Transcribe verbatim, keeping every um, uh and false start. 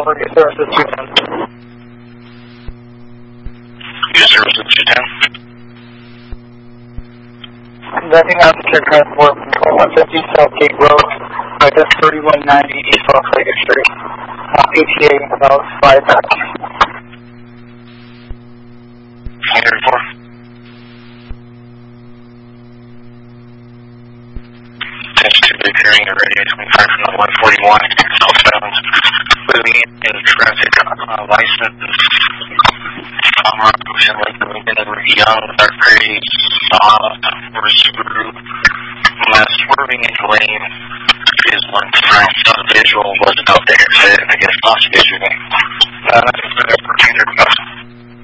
over, your service is two ten. Your service is two ten. Conducting officer transport from twenty-one fifty South Gate Road, address thirty-one ninety East Las Vegas Street. Uh, E T A about five minutes. one thirty-four. Attention to the appearing at radio twenty-five from the one forty-one southbound. Moving in traffic uh, license. Um, Ocean Lake, Lincoln, Edward Young, Dark Gray, Saab, or Subaru. Uh, swerving into lane is one time. Not visual, wasn't out there. I guess lost visual. Uh,